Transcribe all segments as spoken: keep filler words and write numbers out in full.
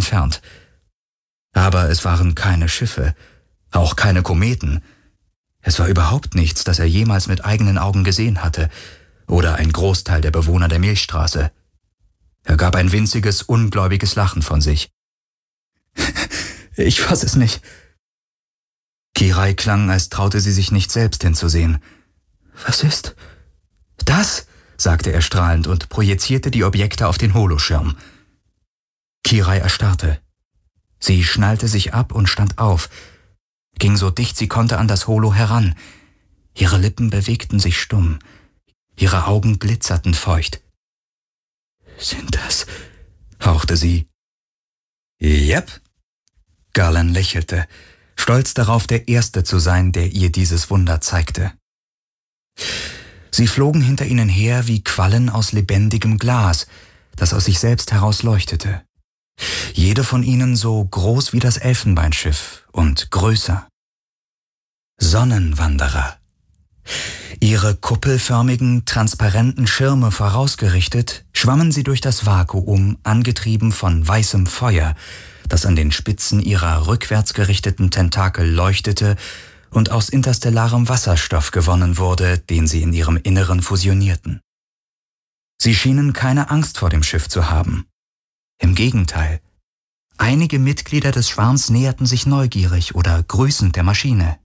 entfernt. Aber es waren keine Schiffe, auch keine Kometen. Es war überhaupt nichts, das er jemals mit eigenen Augen gesehen hatte, oder ein Großteil der Bewohner der Milchstraße. Er gab ein winziges, ungläubiges Lachen von sich. »Ich fass es nicht.« Kirai klang, als traute sie sich nicht selbst hinzusehen. »Was ist?« »Das«, sagte er strahlend und projizierte die Objekte auf den Holoschirm. Kirai erstarrte. Sie schnallte sich ab und stand auf, ging so dicht sie konnte an das Holo heran. Ihre Lippen bewegten sich stumm, ihre Augen glitzerten feucht. »Sind das?«, hauchte sie. »Jep.« Garland lächelte, stolz darauf, der Erste zu sein, der ihr dieses Wunder zeigte. Sie flogen hinter ihnen her wie Quallen aus lebendigem Glas, das aus sich selbst heraus leuchtete. Jede von ihnen so groß wie das Elfenbeinschiff und größer. Sonnenwanderer. Ihre kuppelförmigen, transparenten Schirme vorausgerichtet, schwammen sie durch das Vakuum, angetrieben von weißem Feuer, das an den Spitzen ihrer rückwärts gerichteten Tentakel leuchtete und aus interstellarem Wasserstoff gewonnen wurde, den sie in ihrem Inneren fusionierten. Sie schienen keine Angst vor dem Schiff zu haben. Im Gegenteil. Einige Mitglieder des Schwarms näherten sich neugierig oder grüßend der Maschine.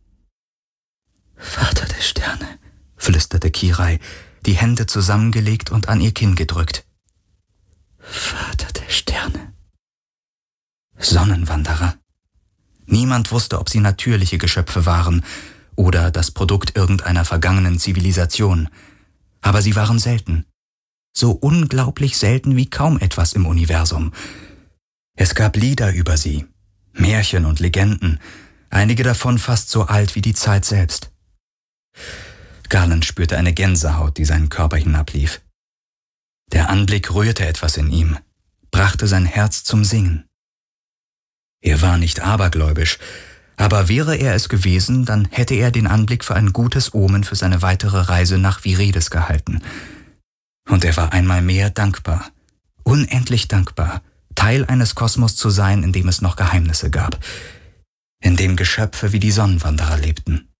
»Vater der Sterne«, flüsterte Kirai, die Hände zusammengelegt und an ihr Kinn gedrückt. »Vater der Sterne.« Sonnenwanderer. Niemand wusste, ob sie natürliche Geschöpfe waren oder das Produkt irgendeiner vergangenen Zivilisation. Aber sie waren selten. So unglaublich selten wie kaum etwas im Universum. Es gab Lieder über sie, Märchen und Legenden, einige davon fast so alt wie die Zeit selbst. Garland spürte eine Gänsehaut, die seinen Körper hinablief. Der Anblick rührte etwas in ihm, brachte sein Herz zum Singen. Er war nicht abergläubisch, aber wäre er es gewesen, dann hätte er den Anblick für ein gutes Omen für seine weitere Reise nach Viredes gehalten. Und er war einmal mehr dankbar, unendlich dankbar, Teil eines Kosmos zu sein, in dem es noch Geheimnisse gab, in dem Geschöpfe wie die Sonnenwanderer lebten.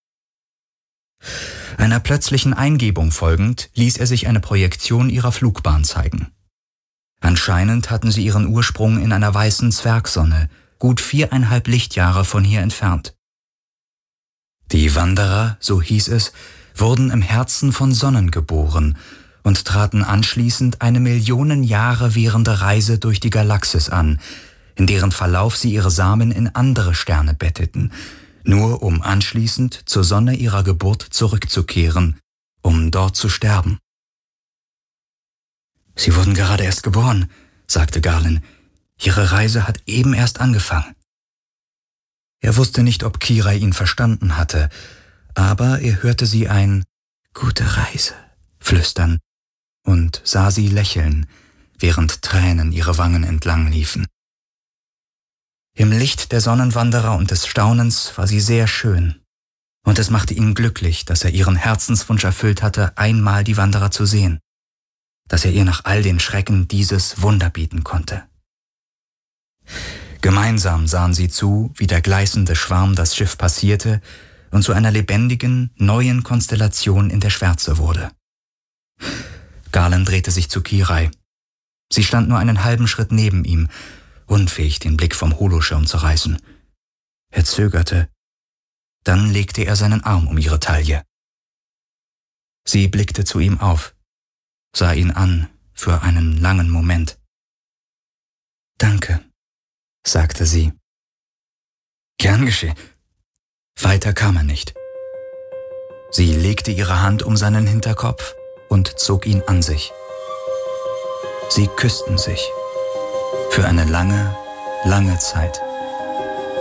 Einer plötzlichen Eingebung folgend ließ er sich eine Projektion ihrer Flugbahn zeigen. Anscheinend hatten sie ihren Ursprung in einer weißen Zwergsonne, gut viereinhalb Lichtjahre von hier entfernt. Die Wanderer, so hieß es, wurden im Herzen von Sonnen geboren und traten anschließend eine Millionen Jahre währende Reise durch die Galaxis an, in deren Verlauf sie ihre Samen in andere Sterne betteten, nur um anschließend zur Sonne ihrer Geburt zurückzukehren, um dort zu sterben. »Sie wurden gerade erst geboren«, sagte Garland. »Ihre Reise hat eben erst angefangen.« Er wusste nicht, ob Kirai ihn verstanden hatte, aber er hörte sie ein »Gute Reise« flüstern und sah sie lächeln, während Tränen ihre Wangen entlang liefen. Im Licht der Sonnenwanderer und des Staunens war sie sehr schön, und es machte ihn glücklich, dass er ihren Herzenswunsch erfüllt hatte, einmal die Wanderer zu sehen, dass er ihr nach all den Schrecken dieses Wunder bieten konnte. Gemeinsam sahen sie zu, wie der gleißende Schwarm das Schiff passierte und zu einer lebendigen, neuen Konstellation in der Schwärze wurde. Garland drehte sich zu Kirai. Sie stand nur einen halben Schritt neben ihm, unfähig, den Blick vom Holoschirm zu reißen. Er zögerte. Dann legte er seinen Arm um ihre Taille. Sie blickte zu ihm auf, sah ihn an für einen langen Moment. »Danke«, sagte sie. »Gern geschehen.« Weiter kam er nicht. Sie legte ihre Hand um seinen Hinterkopf und zog ihn an sich. Sie küssten sich. Für eine lange, lange Zeit.